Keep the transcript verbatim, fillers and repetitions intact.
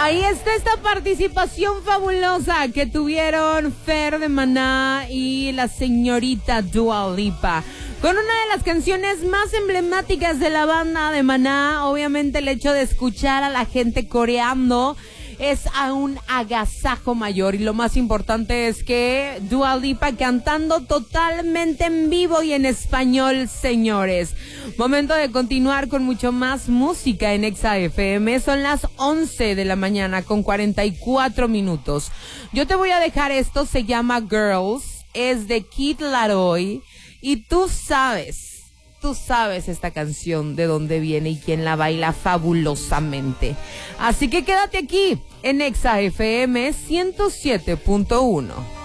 Ahí está esta participación fabulosa que tuvieron Fer de Maná y la señorita Dua Lipa con una de las canciones más emblemáticas de la banda de Maná. Obviamente el hecho de escuchar a la gente coreando es a un agasajo mayor, y lo más importante es que Dua Lipa cantando totalmente en vivo y en español, señores. Momento de continuar con mucho más música en Exa F M. Son las once de la mañana con cuarenta y cuatro minutos. Yo te voy a dejar esto, se llama Girls, es de Kid Laroi, y tú sabes... Tú sabes esta canción de dónde viene y quién la baila fabulosamente. Así que quédate aquí en Exa F M ciento siete punto uno.